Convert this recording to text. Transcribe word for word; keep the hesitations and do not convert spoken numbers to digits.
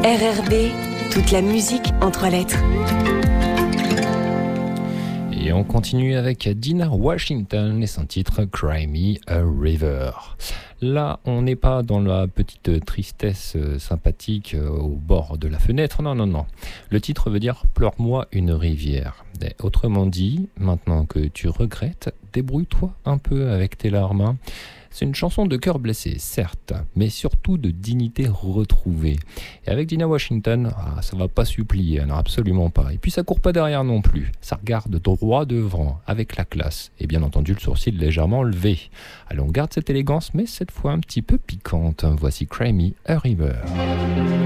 R R B, toute la musique en trois lettres. Et on continue avec Dinah Washington et son titre Cry Me a River. Là, on n'est pas dans la petite tristesse sympathique au bord de la fenêtre, non, non, non. Le titre veut dire « Pleure-moi une rivière ». Autrement dit, maintenant que tu regrettes, débrouille-toi un peu avec tes larmes. C'est une chanson de cœur blessé, certes, mais surtout de dignité retrouvée. Et avec Dinah Washington, ah, ça va pas supplier, non, absolument pas. Et puis ça court pas derrière non plus. Ça regarde droit devant, avec la classe. Et bien entendu, le sourcil légèrement levé. Allez, on garde cette élégance, mais cette fois un petit peu piquante. Voici Cry Me a River.